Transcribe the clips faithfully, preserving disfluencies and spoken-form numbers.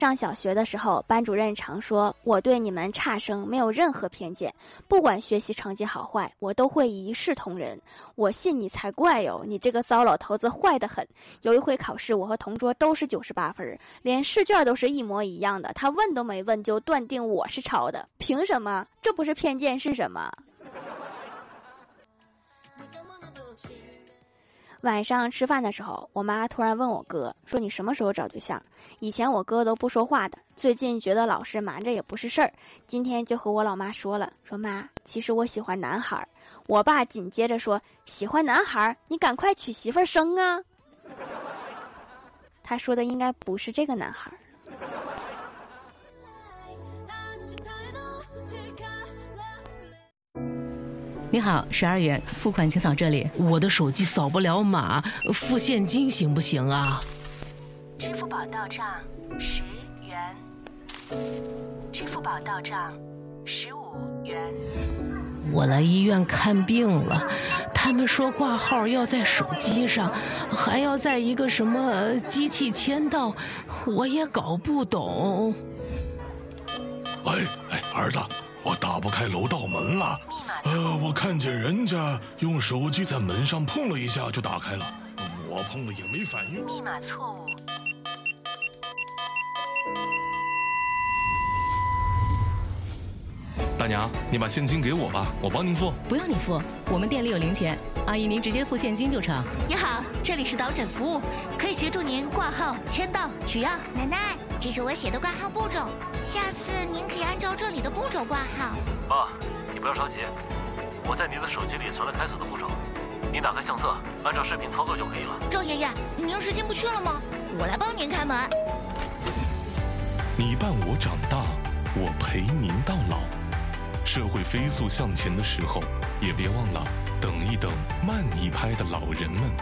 上小学的时候，班主任常说我对你们差生没有任何偏见，不管学习成绩好坏，我都会一视同仁。我信你才怪哟，你这个糟老头子坏得很。有一回考试，我和同桌都是九十八分，连试卷都是一模一样的，他问都没问就断定我是抄的，凭什么？这不是偏见是什么？晚上吃饭的时候，我妈突然问我哥说：“你什么时候找对象？”以前我哥都不说话的，最近觉得老是瞒着也不是事儿，今天就和我老妈说了，说妈，其实我喜欢男孩。我爸紧接着说：“喜欢男孩，你赶快娶媳妇生啊！”他说的应该不是这个男孩。 你好，十二元付款请扫这里。 我的手机扫不了码，付现金行不行啊？ 支付宝到账十元，支付宝到账十五元。 我来医院看病了，他们说挂号要在手机上，还要在一个什么机器签到，我也搞不懂。 喂，哎，儿子，我打不开楼道门了。呃，我看见人家用手机在门上碰了一下就打开了，我碰了也没反应。 密码错误。 大娘，你把现金给我吧，我帮您付。 不用你付，我们店里有零钱，阿姨您直接付现金就成。 你好，这里是导诊服务，可以协助您挂号、签到、取药。 奶奶，这是我写的挂号步骤，下次您可以按照这里的步骤挂号。 妈，你不要着急，我在您的手机里存了开锁的步骤，您打开相册，按照视频操作就可以了。 赵爷爷，您时进不去了吗？我来帮您开门。 你伴我长大，我陪您到老。社会飞速向前的时候，也别忘了等一等慢一拍的老人们。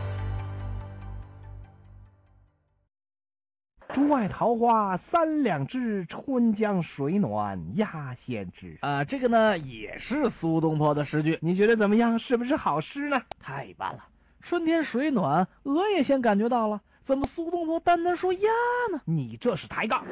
竹外桃花三两枝，春江水暖鸭先知。啊、呃，这个呢也是苏东坡的诗句，你觉得怎么样？是不是好诗呢？太棒了！春天水暖，鹅也先感觉到了，怎么苏东坡单单说鸭呢？你这是抬杠！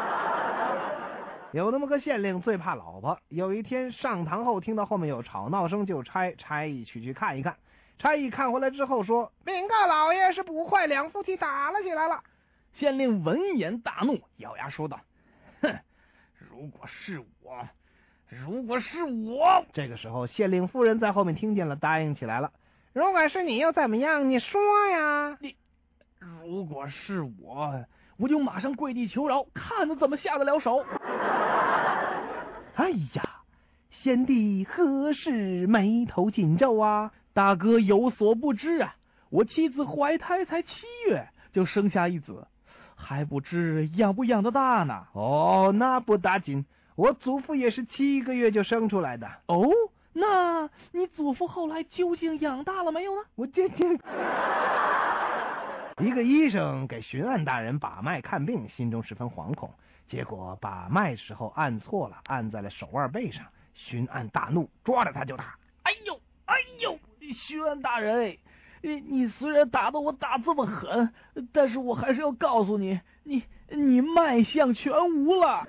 有那么个县令最怕老婆，有一天上堂后听到后面有吵闹声，就差差役去去看一看。差役看回来之后说：“禀告老爷，是捕快两夫妻打了起来了。”县令闻言大怒，咬牙说道：“哼，如果是我，如果是我……”这个时候，县令夫人在后面听见了，答应起来了：“如果是你又怎么样？你说呀！你如果是我，我就马上跪地求饶，看他怎么下得了手。”哎呀，贤弟何时眉头紧皱啊？大哥有所不知啊，我妻子怀胎才七月就生下一子，还不知养不养得大呢。哦，那不打紧，我祖父也是七个月就生出来的。哦，那你祖父后来究竟养大了没有呢？我这这一个医生给巡按大人把脉看病，心中十分惶恐，结果把脉时候按错了，按在了手腕背上。巡按大怒，抓着他就打。哎呦哎呦，巡按大人，你你虽然打得我打这么狠，但是我还是要告诉你，你你脉象全无了。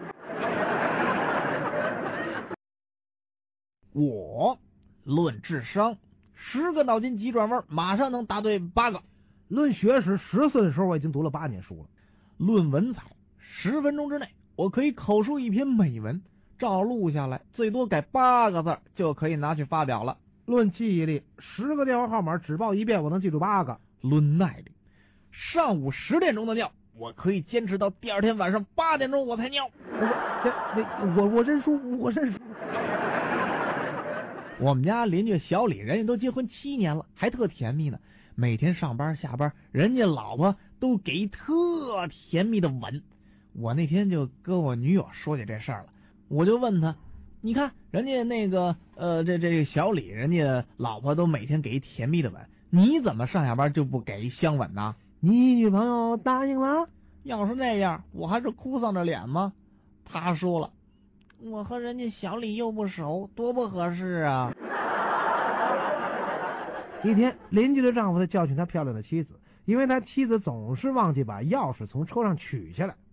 我论智商，十个脑筋急转弯马上能答对八个。论学识，十岁的时候我已经读了八年书了。论文采，十分钟之内我可以口述一篇美文，照录下来，最多改八个字就可以拿去发表了。论记忆力，十个电话号码只报一遍，我能记住八个。论耐力，上午十点钟的尿，我可以坚持到第二天晚上八点钟我才尿。这这我我认输，我认输。我们家邻居小李，人家都结婚七年了，还特甜蜜呢。每天上班下班，人家老婆都给特甜蜜的吻。我那天就跟我女友说起这事儿了，我就问他，你看人家那个呃，这这小李，人家老婆都每天给甜蜜的吻，你怎么上下班就不给香吻呢？你女朋友答应了？要是那样，我还是哭丧着脸吗？他说了，我和人家小李又不熟，多不合适啊。一天，邻居的丈夫在教训他漂亮的妻子，因为他妻子总是忘记把钥匙从车上取下来。